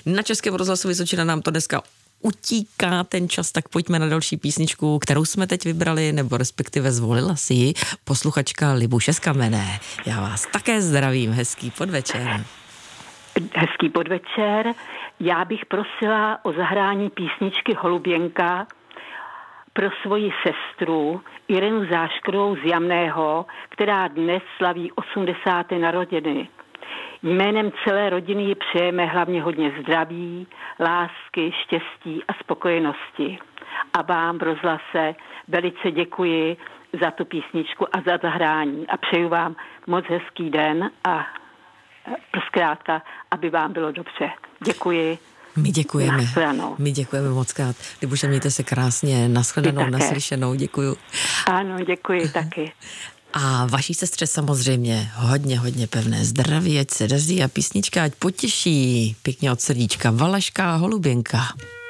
Na Českém rozhlasu Vysočina nám to dneska utíká ten čas, tak pojďme na další písničku, kterou jsme teď vybrali, nebo respektive zvolila si ji posluchačka Libuše z Kamenné. Já vás také zdravím, hezký podvečer. Hezký podvečer. Já bych prosila o zahrání písničky Holuběnka pro svoji sestru Irenu Záškrovou z Jamného, která dnes slaví 80. narozeniny. Jménem celé rodiny ji přejeme hlavně hodně zdraví, lásky, štěstí a spokojenosti. A vám v rozhlase velice děkuji za tu písničku a za zahrání. A přeju vám moc hezký den a zkrátka, aby vám bylo dobře. Děkuji. My děkujeme moc krát. Libuše, mějte se krásně, nashledanou, naslyšenou, děkuju. Ano, děkuji taky. A vaší sestře samozřejmě hodně pevné zdraví, ať se daří a písnička ať potěší. Pěkně od srdíčka Valašská Holuběnka.